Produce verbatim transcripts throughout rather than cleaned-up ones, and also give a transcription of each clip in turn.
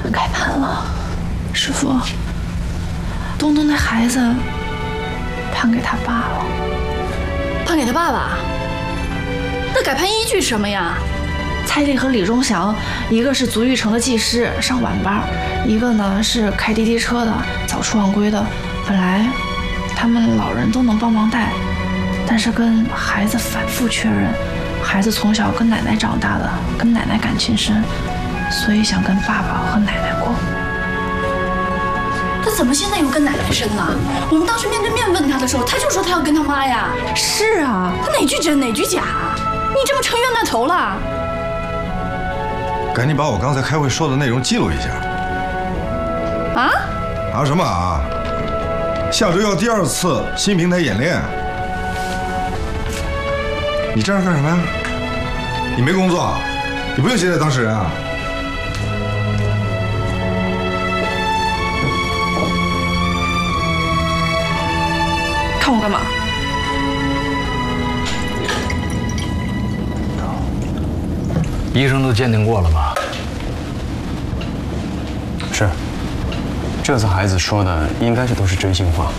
改判了，师傅，东东那孩子判给他爸了， 判给他爸爸？那改判依据是什么呀？ 蔡丽和李忠祥，一个是足浴城的技师，上晚班；一个呢是开滴滴车的，早出晚归的。本来他们老人都能帮忙带，但是跟孩子反复确认，孩子从小跟奶奶长大的，跟奶奶感情深，所以想跟爸爸和奶奶过。 他怎么现在又跟奶奶深了？我们当时面对面问他的时候，他就说他要跟他妈呀。 是啊， 他哪句真哪句假？你这不成冤大头了？ 赶紧把我刚才开会说的内容记录一下。 啊？ 啊什么啊？下周要第二次新平台演练。你站着干什么呀？你没工作？你不用接待当事人啊？ 看我干嘛？ 医生都鉴定过了吧？ 是，这次孩子说的应该是都是真心话。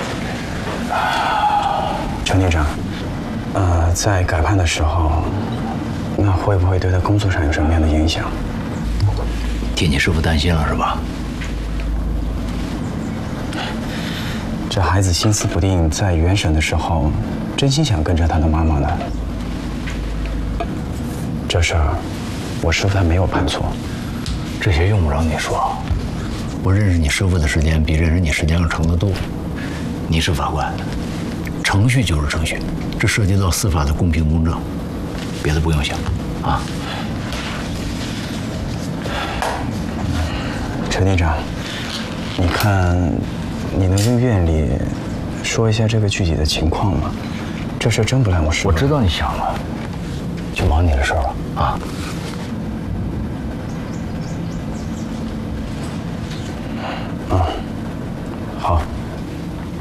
陈警长，呃，在改判的时候，那会不会对他工作上有什么样的影响？ 替你师傅担心了是吧？ 这孩子心思不定，在原审的时候，真心想跟着他的妈妈呢。这事儿，我师傅他没有判错， 这些用不着你说。我认识你师傅的时间比认识你时间要长得多。你是法官，程序就是程序，这涉及到司法的公平公正，别的不用想啊。 陈警长，你看，你能跟院里说一下这个具体的情况吗？这事真不赖我师傅。 我知道你想了，去忙你的事儿吧，啊。